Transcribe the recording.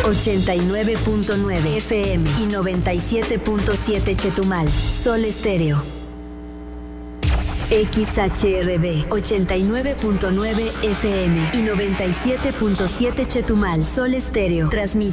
89.9 FM y 97.7 Chetumal. Sol Estéreo. XHRB 89.9 FM y 97.7 Chetumal. Sol Estéreo transmite